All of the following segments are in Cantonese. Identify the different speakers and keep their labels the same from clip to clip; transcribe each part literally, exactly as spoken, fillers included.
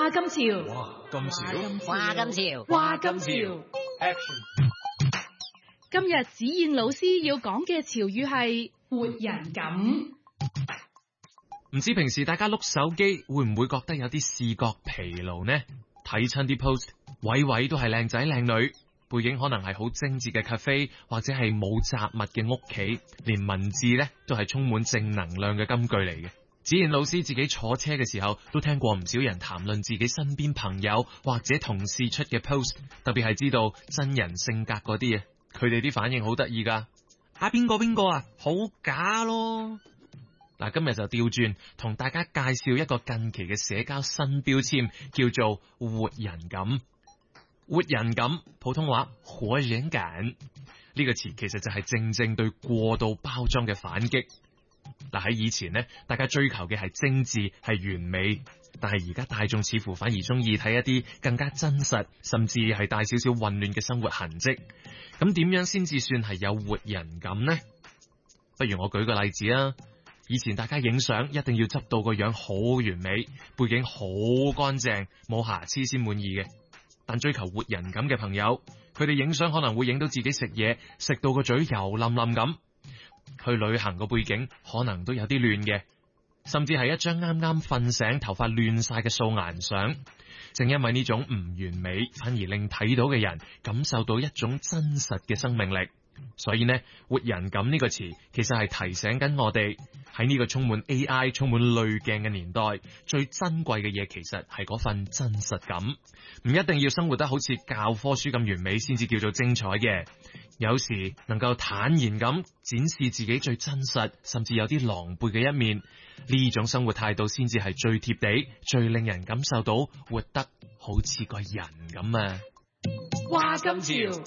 Speaker 1: 話今潮，
Speaker 2: 哇咁潮，
Speaker 3: 話今潮，
Speaker 1: 話今潮。
Speaker 2: Action！
Speaker 1: 今日子燕老師要講嘅潮語係活人感。
Speaker 4: 唔知平時大家碌手機會唔會覺得有啲視覺疲勞呢？睇親啲 post，位位都係靚仔靚女，背景可能係好精緻嘅 cafe，或者係冇雜物嘅屋企，連文字呢都係充滿正能量嘅金句嚟嘅。子燕老師自己坐車嘅時候都聽過唔少人談論自己身邊朋友或者同事出嘅 post， 特別係知道真人性格嗰啲啊，佢哋啲反應好得意噶。啊邊個邊個啊，好假咯！嗱，今日就調轉同大家介紹一個近期嘅社交新標籤，叫做活人感。活人感，普通話活人感呢個詞其實就係正正對過度包裝嘅反擊。嗱，喺以前呢，大家追求嘅係精緻係完美，但係而家大眾似乎反而中意睇一啲更加真實，甚至係帶少少混亂嘅生活痕跡。咁點樣先至算係有活人感呢？不如我舉個例子啊！以前大家影相一定要執到個樣好完美，背景好乾淨，冇瑕疵先滿意嘅。但追求活人感嘅朋友，佢哋影相可能會影到自己食嘢，食到個嘴油冧冧咁。去旅行個背景可能都有啲亂嘅，甚至係一張啱啱瞓醒、頭髮亂晒嘅素顏相。正因為呢種唔完美，反而令睇到嘅人感受到一種真實嘅生命力。所以呢，活人感呢個詞其實係提醒緊我哋，喺呢個充滿 A I、充滿濾鏡嘅年代，最珍貴嘅嘢其實係嗰份真實感。唔一定要生活得好似教科書咁完美先至叫做精彩嘅，有時能夠坦然咁展示自己最真實，甚至有啲狼狽嘅一面，呢種生活態度先至係最貼地、最令人感受到活得好似個人咁啊！
Speaker 1: 話今潮。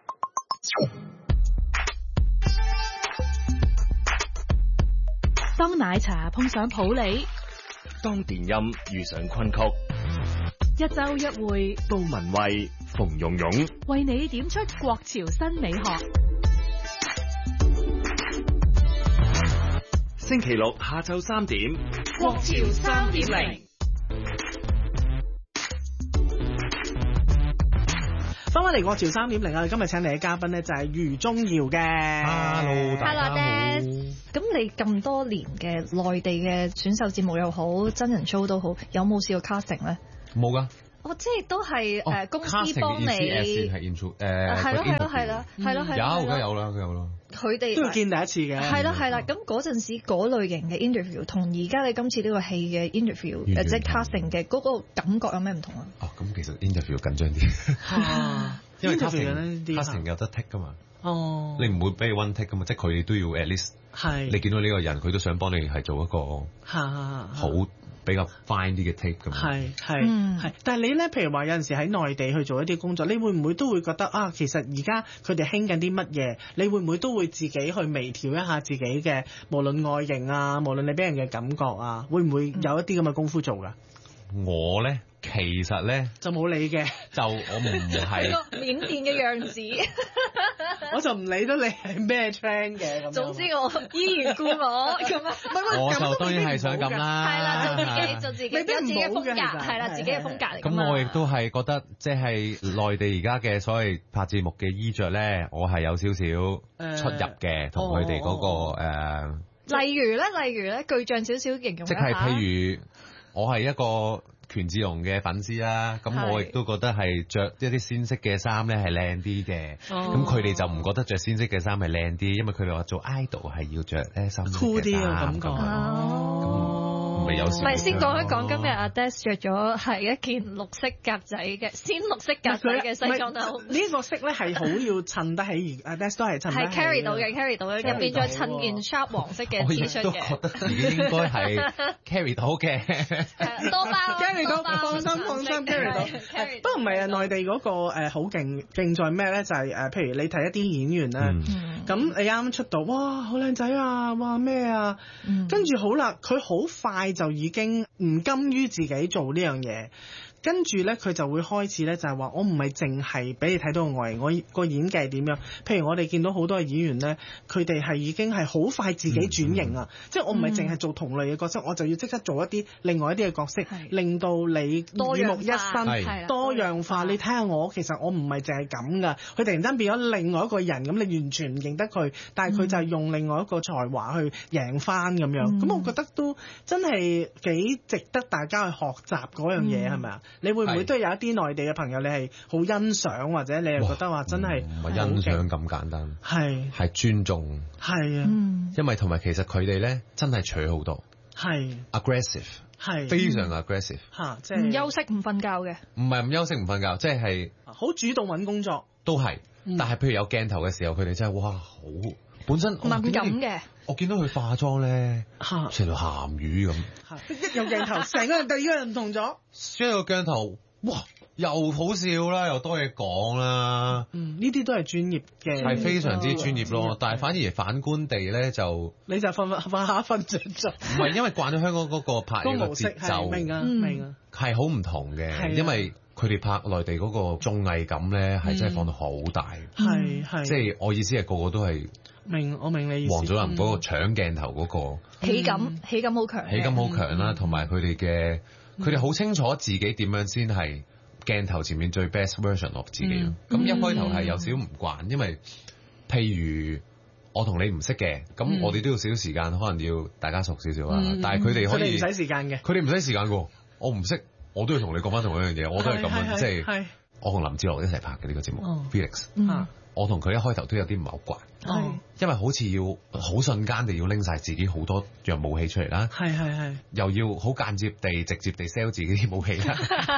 Speaker 1: 當奶茶碰上普洱，
Speaker 5: 當電音遇上昆曲，
Speaker 1: 一周一會，
Speaker 5: 杜文蔚、馮蓉蓉
Speaker 1: 為你點出國潮新美學。
Speaker 5: 星期六下晝三點，
Speaker 1: 國潮三點零。
Speaker 6: 翻返嚟國潮三點零啊！今日請嚟嘅嘉賓呢就係余宗耀嘅。
Speaker 2: Hello，大家好。
Speaker 7: 咁你咁多年嘅內地嘅選秀節目又好，真人 show 都好，有冇試過 casting 咧？
Speaker 2: 冇噶。
Speaker 7: 哦，即係都係誒、哦呃、公司幫你。
Speaker 2: casting 係 intro 誒。
Speaker 7: 係咯係咯係啦係咯係。
Speaker 2: 有梗有啦，梗有啦。
Speaker 7: 佢哋
Speaker 6: 都要見第一次嘅。係
Speaker 7: 啦係啦，咁嗰陣時嗰類型嘅 interview 同而家你今次呢個戲嘅 interview 誒即係 casting 嘅嗰個感覺有咩唔同啊？
Speaker 2: 哦，咁其實 interview 緊張啲。啊，因為 casting casting 有得 take 噶嘛。哦。你唔會俾你 one take 噶嘛？即係佢哋都要 at least。係。你見到呢個人，佢都想幫你係做一個好比較 fine 啲嘅 take 咁。係
Speaker 6: 係係。但係你咧，譬如話有陣時喺內地去做一啲工作，你會唔會都會覺得啊？其實而家佢哋興緊啲乜嘢？你會唔會都會自己去微調一下自己嘅，無論外形啊，無論你俾人嘅感覺啊，會唔會有一啲咁嘅功夫做㗎？
Speaker 2: 我咧。其實咧
Speaker 6: 就冇理嘅，
Speaker 2: 就我唔係
Speaker 7: 緬甸嘅樣子，
Speaker 6: 我就唔理得你係咩 trend 嘅咁。
Speaker 7: 總之我依然故我咁啊，
Speaker 2: 我就當然係想咁啦。
Speaker 7: 係啦，做自己，做自己，有自己嘅風格，係啦，自己嘅風格嚟。
Speaker 2: 咁我亦都係覺得，即係內地而家嘅所謂拍節目嘅衣着咧，我係有少少出入嘅，同佢哋嗰個誒。
Speaker 7: 例如咧，例如咧，具象少少形容一下。
Speaker 2: 即係譬如，我係一個權志龍嘅粉絲啦，咁我亦都覺得係着一啲鮮色嘅衫咧係靚啲嘅，咁佢哋就唔覺得着鮮色嘅衫係靚啲，因為佢哋話做 idol 係要着咧深色嘅衫，感覺哦，咪有時。唔係先講一講，今日阿 Des 着咗係一件綠色格仔嘅鮮綠色格仔嘅西裝褸，
Speaker 6: 呢個色咧係好要襯得起，阿 Des 都係襯得起，
Speaker 7: 係 carry 到嘅 carry 到嘅，入邊再襯件 sharp 黃色嘅 T 恤嘅，
Speaker 2: 我亦都覺得自己應該係 carry 到嘅，
Speaker 7: 多包。
Speaker 6: 放心放心 carry 到，不過唔係啊！內地嗰個誒好勁勁在咩咧？就係誒，譬如你睇一啲演員咧，咁你啱啱出道，哇，好靚仔啊，哇咩啊，跟住好啦，佢好快就就已經唔甘於自己做呢樣嘢。跟住咧，佢就會開始咧，就係話我唔係淨係俾你睇到個外形，我個演技係點樣。譬如我哋見到好多嘅演員咧，佢哋係已經係好快自己轉型啊！嗯、即係我唔係淨係做同類嘅角色，嗯、我就要即刻做一啲另外一啲嘅角色，
Speaker 7: 是
Speaker 6: 令到你耳目一新、多樣化。你睇下我，其實我唔係淨係咁噶，佢突然間變咗另外一個人，咁你完全唔認得佢，但係佢就係用另外一個才華去贏翻咁樣。咁、嗯、我覺得都真係幾值得大家去學習嗰樣嘢，係咪啊？你會唔會都有一啲內地嘅朋友，你係好欣賞，或者你係覺得話真係
Speaker 2: 唔係欣賞咁簡單，係係尊重，
Speaker 6: 係啊，
Speaker 7: 嗯、
Speaker 2: 因為同埋其實佢哋咧真係取好多，係 aggressive， 係非常 aggressive，
Speaker 6: 嚇，即係
Speaker 7: 唔休息唔瞓覺嘅，
Speaker 2: 唔係唔休息唔瞓覺，即係好
Speaker 6: 主動揾工作，都係，
Speaker 2: 嗯、但係譬如有鏡頭嘅時候，佢哋真係哇好本身
Speaker 7: 敏感嘅。
Speaker 2: 我見到佢化妝咧，成條鹹魚咁。
Speaker 6: 一有鏡頭，成個人第二個人唔同咗。
Speaker 2: 一有鏡頭，哇！又好笑啦，又多嘢講啦。
Speaker 6: 嗯，呢啲都係專業嘅，
Speaker 2: 係非常之專業咯。但係反而反觀地咧，就
Speaker 6: 你就瞓瞓下瞓着咗。
Speaker 2: 唔係因為慣咗香港嗰個拍嘢嘅節奏，
Speaker 6: 明啊明啊，
Speaker 2: 係好唔同嘅。因為佢哋拍內地嗰個綜藝感咧，係真係放到好大。係係，即係我意思係個個都係。
Speaker 6: 明，我明你意思。
Speaker 2: 黃祖藍嗰個搶鏡頭嗰個
Speaker 7: 喜感，喜感好強，
Speaker 2: 喜感好強啦，同埋佢哋嘅，佢哋好清楚自己點樣先係鏡頭前面最 best version of 自己。咁、嗯、一開頭係有少少唔慣，因為譬如我同你唔識嘅，咁我哋都要少少時間，可能要大家熟少少啊。嗯、但係佢哋可以
Speaker 6: 唔使時間嘅，
Speaker 2: 佢哋唔使時間嘅。我唔識，我都要同你講翻同一樣嘢，我都係咁樣，即係我同林志樂一齊拍嘅呢、呢個節目、哦、Felix、嗯。我同佢一開頭都有啲唔係好慣，
Speaker 6: 係
Speaker 2: 因為好似要好瞬間地要拎晒自己好多樣武器出嚟啦，
Speaker 6: 係係係，
Speaker 2: 又要好間接地直接地 sell 自己啲武器啦，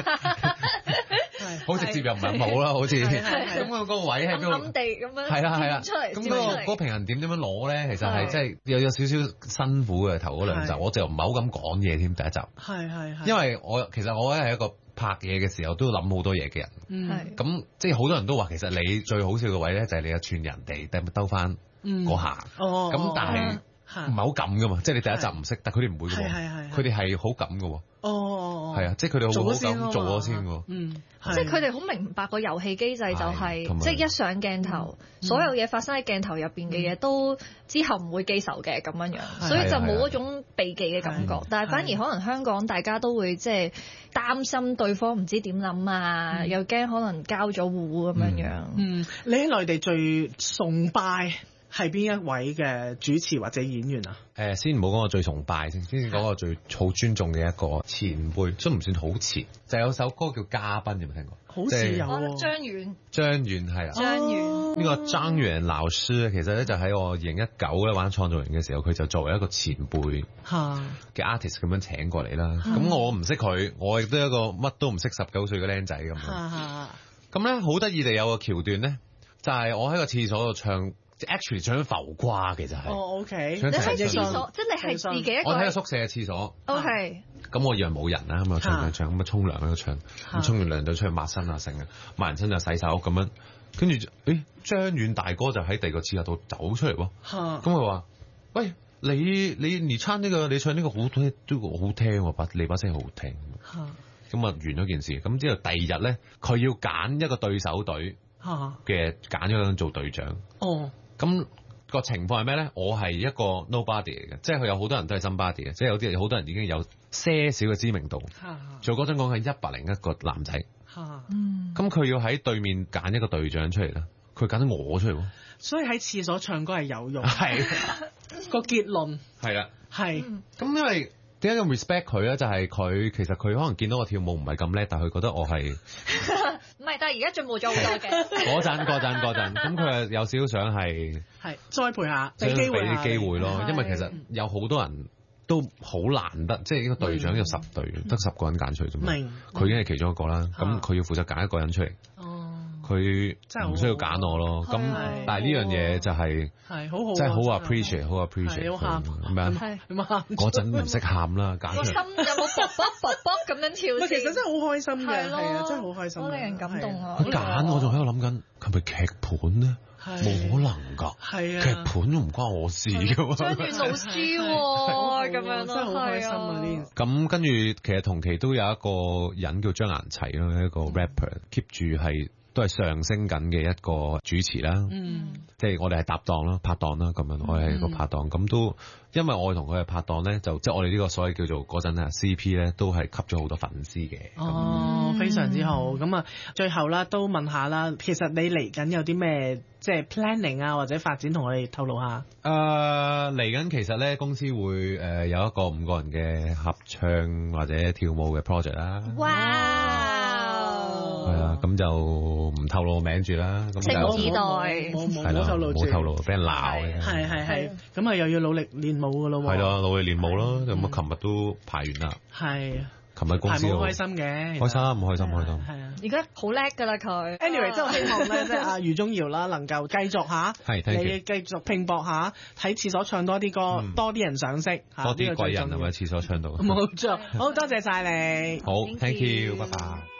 Speaker 2: 好直接又唔係冇啦，好似咁個個位喺邊度？
Speaker 7: 暗地咁樣
Speaker 2: 係啦係啦，
Speaker 7: 出嚟
Speaker 2: 咁嗰個嗰個平衡點點樣攞咧？其實係真係有有少少辛苦嘅頭嗰兩集，我就唔係好敢講嘢添第一集，
Speaker 6: 係係係，
Speaker 2: 因為我其實我咧係一個拍嘢嘅時候都要諗好多嘢嘅人，
Speaker 6: 係
Speaker 2: 咁即係好多人都話其實你最好笑嘅位咧就係你一串人哋兜翻嗰下，咁但係唔係好敢噶嘛，即係你第一集唔識，但佢哋唔會嘅喎，佢哋係好敢嘅喎，
Speaker 6: 哦，
Speaker 2: 係啊，即係佢哋好好敢做咗先喎，
Speaker 6: 嗯，
Speaker 7: 即係佢哋好明白個遊戲機制就係，即係一上鏡頭，所有嘢發生喺鏡頭入邊嘅嘢都之後唔會記仇嘅咁樣樣，所以就冇嗰種避忌嘅感覺。但係反而可能香港大家都會即係擔心對方唔知點諗啊，又驚可能交咗戶咁樣樣。
Speaker 6: 嗯，你喺內地最崇拜係邊一位嘅主持或者演員啊？
Speaker 2: 誒，先唔好講我最崇拜先，先講個最好尊重嘅一個前輩，都唔算好前，就有首歌叫《嘉賓》，有冇聽過？
Speaker 6: 好似有喎。
Speaker 7: 張遠，
Speaker 2: 張遠係啦。
Speaker 7: 張遠
Speaker 2: 呢個張遠老師咧，其實咧就喺我二零一九咧玩創造營嘅時候，佢就作為一個前輩嘅 artist 咁樣請過嚟啦。咁我唔識佢，我亦都一個乜都唔識十九歲嘅僆仔咁樣。咁咧好得意地有個橋段咧，就係我喺個廁所度唱。actually 唱浮誇其實係，
Speaker 6: 哦 OK，
Speaker 7: 你喺廁所，即係係自己一個。
Speaker 2: 我喺個宿舍嘅廁所。
Speaker 7: OK。
Speaker 2: 咁我以為冇人啦，咁啊唱唱唱，咁啊沖涼喺度唱，咁沖完涼就出去抹身啊，成啊，抹完身就洗手咁樣，跟住誒張遠大哥就喺第二個廁所度走出嚟喎。咁佢話：喂，你你你唱呢個，你唱呢個好聽，都好聽喎，把你把聲好聽。咁啊完咗件事，咁之後第二日咧，佢要揀一個對手隊嘅揀咗做隊長。
Speaker 6: 哦。咁
Speaker 2: 個情況係咩咧？我係一個 nobody 嚟嘅，即係佢有好多人都係 somebody 嘅，即係有啲好多人已經有些少嘅知名度。做嗰陣講係一百零一個男仔。
Speaker 6: 嗯。
Speaker 2: 咁佢要喺對面揀一個隊長出嚟啦，佢揀咗我出嚟喎。
Speaker 6: 所以喺廁所唱歌係有用。
Speaker 2: 係。
Speaker 6: 個結論。
Speaker 2: 係啦。
Speaker 6: 係。
Speaker 2: 咁因為點解咁 respect 佢咧？就係佢其實佢可能見到我跳舞唔係咁叻，但係佢覺得我係。
Speaker 7: 唔係，但係而家進步咗好多嘅。
Speaker 2: 嗰陣嗰陣嗰陣，咁佢係有少少想係
Speaker 6: 係栽培下，
Speaker 2: 俾機會啲機會咯。因為其實有好多人都好難得，即係呢個隊長有十隊，得十個人揀出嚟啫嘛。明。佢已經係其中一個啦。咁佢要負責揀一個人出嚟。哦。佢佢唔需要揀我咯。咁但係呢樣嘢就係
Speaker 6: 係好好，
Speaker 2: 真係好 appreciate， 好 appreciate。
Speaker 6: 好喊
Speaker 2: 咁樣嗰陣唔識喊啦，揀
Speaker 7: 個心有冇卜卜卜卜咁樣跳？
Speaker 6: 其實真係好開心嘅，係啊，真係好開心，
Speaker 7: 好令人感動啊！
Speaker 2: 佢揀我仲喺度諗緊，係咪劇盤咧？冇可能㗎，
Speaker 6: 係啊，
Speaker 2: 劇盤都唔關我事㗎喎。
Speaker 7: 張元老師喎，咁樣咯，
Speaker 6: 真係好開心啊！呢
Speaker 2: 咁跟住其實同期都有一個人叫張顏齊啦，一個 rapper，keep 住係都係上升緊嘅一個主持啦。嗯，即係我哋係搭檔啦、拍檔啦咁樣，我哋係個拍檔。咁都因為我同佢係拍檔咧，就即係我哋呢個所謂叫做嗰陣啊 C P 咧，都係吸咗好多粉絲嘅。
Speaker 6: 哦，非常之好。咁啊，最後啦，都問下啦，其實你嚟緊有啲咩即係 planning 啊，或者發展同我哋透露下？
Speaker 2: 誒嚟緊其實咧，公司會誒有一個五個人嘅合唱或者跳舞嘅 project 啦。
Speaker 7: 哇！
Speaker 2: 係啊，咁就唔透露名住啦。咁
Speaker 7: 就期待，
Speaker 6: 係啦，
Speaker 2: 冇透露，俾人鬧嘅。
Speaker 6: 係係係，咁啊又要努力練舞噶咯喎。
Speaker 2: 係咯，努力練舞咯。咁啊，琴日都排完啦。
Speaker 6: 係。
Speaker 2: 琴日公司
Speaker 6: 好開心嘅，
Speaker 2: 開心唔開心開心。
Speaker 6: 係啊，
Speaker 7: 而家好叻㗎啦佢。
Speaker 6: Anyway，真係希望咧，即係阿余宗遙啦，能夠繼續下，你繼續拼搏下，喺廁所唱多啲歌，多啲人賞識，
Speaker 2: 多啲貴人係咪？廁所唱到。
Speaker 6: 冇錯，好多謝晒你。
Speaker 2: 好 ，thank you，拜拜。